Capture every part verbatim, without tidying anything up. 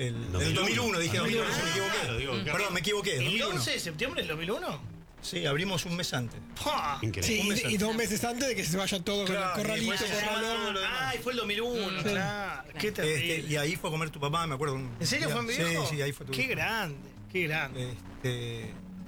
El, el dos mil uno, dije dos mil uno, me equivoqué. Digo, Perdón, me equivoqué. ¿El dos mil uno. once de septiembre del dos mil uno? Sí, abrimos un mes antes. ¡Pah! Increíble. Sí, Un mes y, y antes. dos meses antes de que se vaya todo Claro, con el corralito, y después con se balón. llama todo lo demás. Ay, fue el dos mil uno, Mm. claro. Qué terrible. Este, y ahí fue a comer tu papá, me acuerdo. un ¿En serio día. fue en mi viejo? Sí, sí, ahí fue tu Qué viejo. grande, qué grande. Este,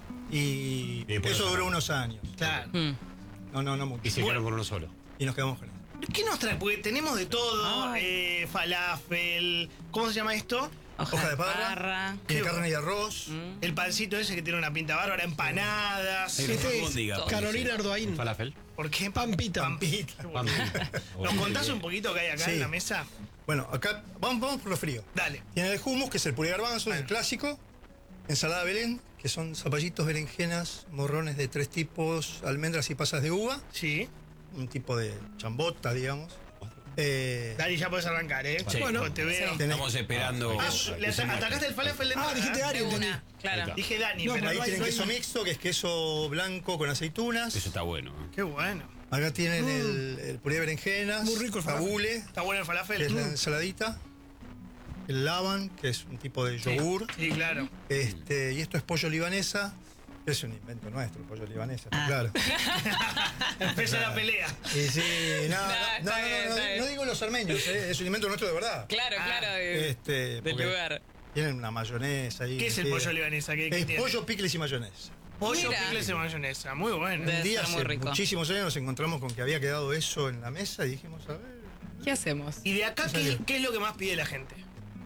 y Y después eso lo duró sacaron. unos años. Claro. Mm. No, no, no mucho. Y se quedaron con uno solo. Y nos quedamos con él. ¿Qué nos trae? Porque tenemos de todo. Ay. Eh, falafel. ¿Cómo se llama esto? Hoja de parra. Qué Tiene carne bueno. y arroz. Mm. El pancito ese que tiene una pinta bárbara, empanadas. Hay Este albóndiga, es parece. Carolina Ardoain. Falafel. ¿Por qué? Pampita. Pampita. Pampita. ¿Nos contás un poquito qué hay acá Sí. en la mesa? Bueno, acá vamos, vamos por lo frío. Dale. Tiene el hummus, que es el puré de garbanzo, el clásico. Ensalada Belén, que son zapallitos, berenjenas, morrones de tres tipos, almendras y pasas de uva. Sí. Un tipo de chambota, digamos. Eh, Dale, ya puedes arrancar, ¿eh? Sí. Bueno, te veo. Sí. tenés- Estamos esperando. Ah, que le se ata- muestre. atacaste el falafel de Ah, entrada. dijiste Ari, De entendí. una, claro. Dije Dani, No, pero Ahí no hay- tienen no hay- queso mixto, que es queso blanco con aceitunas. Eso está bueno. ¿eh? qué bueno. Acá tienen el, el puré de berenjenas. Muy rico el falafel. tabule, Está bueno el que es falafel. la ensaladita. El laban, que es un tipo de Sí. yogur. Sí, claro. Este, y esto es pollo libanesa. Es un invento nuestro, el pollo libanesa, está Ah. claro. Empieza la pelea. Y sí, no, no, No, no, está no, bien, no, está bien. no digo los armenios, eh, es un invento nuestro de verdad. Claro, Ah, claro. de- Este, del porque lugar. tienen una mayonesa ahí. ¿Qué es el metida. pollo libanesa? ¿Qué, qué Es tiene? pollo, picles y mayonesa. Pollo, Mira. picles y mayonesa. Muy bueno. Debe Un día ser muy hace rico. muchísimos años nos encontramos con que había quedado eso en la mesa y dijimos, a ver. ¿Qué hacemos? ¿Y de acá qué, Salió. qué es lo que más pide la gente?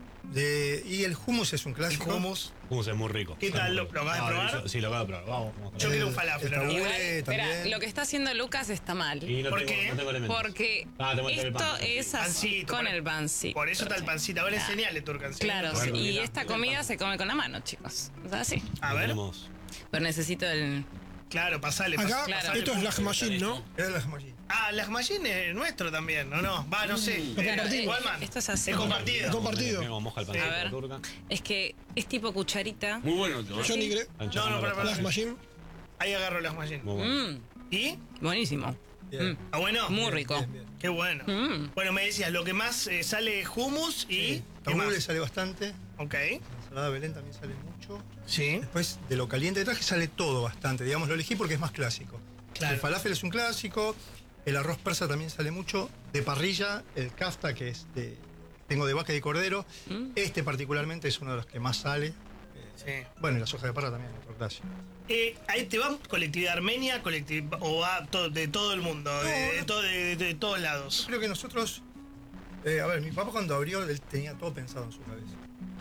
De, y el hummus es un clásico. Hummus. Hummus es muy rico. ¿Qué tal? ¿Lo- lo acabas de No, probar? yo- Sí, lo acabo de probar. Vamos. vamos con Yo eso. quiero un El- falafel. el ¿no? tabú- Igual, Tabule espera, también. lo que está haciendo Lucas está mal. Y no ¿Por tengo, qué? no tengo elementos. Porque Ah, tengo que meter el esto pan. es así, Pancito, con por- el pancito. Por eso está el pancito. Ahora Claro. enseñale, Turcan. Claro, Bueno, sí, y mira, esta mira, comida pan. se come con la mano, chicos. O sea, así. A ver. Tenemos- Pero necesito el... Claro, pasale. Acá, pas- Claro. pasale esto es punto. lahmacun, ¿no? Era la jamallí. Ah, las machín es nuestro también, ¿o no? Va, no sé. Lo Eh, compartimos. Walman. Esto es así. Es compartido. Es compartido. Tengo moja el Sí. pancito A ver. turca. Es que es tipo cucharita. Muy bueno. ¿no? Johnny Gre, Ancha No, no, mano para, la para. Las pasta. Machine. Ahí agarro las machín. Muy bueno. Mm, ¿Y? buenísimo. Bien. Mm, ¿Ah, bueno? muy rico. Bien, bien. Qué bueno. Mm. Bueno, me decías, lo que más eh, sale es hummus y... Sí. ¿Qué Tabule más? sale bastante. Ok. La ensalada Belén también sale mucho. Sí. Después de lo caliente de traje sale todo bastante. Digamos, lo elegí porque es más clásico. Claro. El falafel es un clásico. El arroz persa también sale mucho. De parrilla, el kafta, que es de. Tengo de vaca y de cordero. Mm. Este particularmente es uno de los que más sale. Sí. Bueno, y las hojas de parra también, otro clásico. Eh, ¿Ahí te va colectividad armenia colectiv- o va to- de todo el mundo? de, de todo- de- de todos lados. Creo que nosotros. eh, a ver, mi papá cuando abrió, él tenía todo pensado en su cabeza.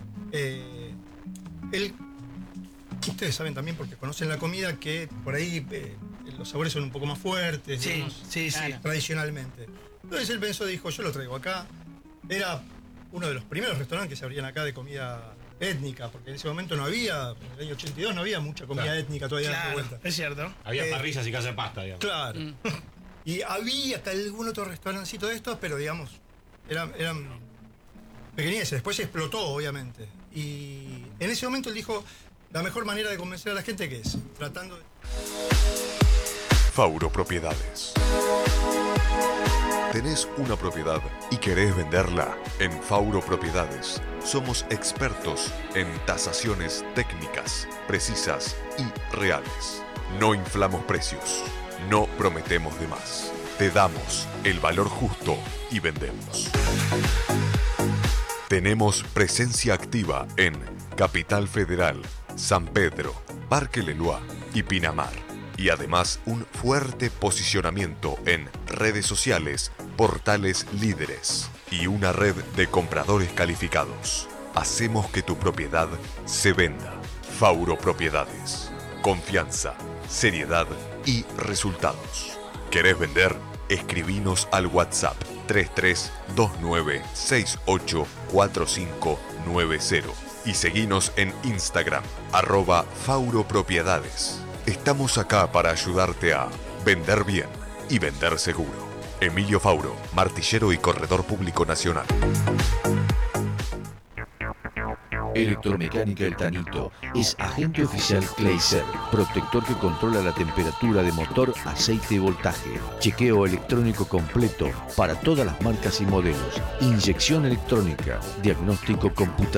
Eh, él. Ustedes saben también, porque conocen la comida, que por ahí eh, los sabores son un poco más fuertes. Sí, digamos, sí, sí. Claro. tradicionalmente. Entonces él pensó, dijo, yo lo traigo acá. Era uno de los primeros restaurantes que se abrían acá de comida étnica, porque en ese momento no había, en el año ochenta y dos no había mucha comida Claro. étnica todavía dando Claro, vuelta. es cierto. Había Eh, parrillas y casa de pasta, digamos. Claro. Mm. Y había acá algún otro restaurancito de estos, pero digamos, eran, eran pequeñeces. Después se explotó, obviamente. Y en ese momento él dijo, la mejor manera de convencer a la gente, ¿qué es? Tratando de... Fauro Propiedades. ¿Tenés una propiedad y querés venderla? En Fauro Propiedades somos expertos en tasaciones técnicas, precisas y reales. No inflamos precios, no prometemos de más. Te damos el valor justo y vendemos. Tenemos presencia activa en Capital Federal, San Pedro, Parque Leloa y Pinamar. Y además un fuerte posicionamiento en redes sociales, portales líderes y una red de compradores calificados. Hacemos que tu propiedad se venda. Fauro Propiedades. Confianza, seriedad y resultados. ¿Querés vender? Escribinos al WhatsApp tres tres dos nueve seis ocho cuatro cinco nueve cero y seguinos en Instagram, arroba Fauro Propiedades. Estamos acá para ayudarte a vender bien y vender seguro. Emilio Fauro, martillero y corredor público nacional. Electromecánica El Tanito es agente oficial Clayser, protector que controla la temperatura de motor, aceite y voltaje. Chequeo electrónico completo para todas las marcas y modelos. Inyección electrónica, diagnóstico computarizado.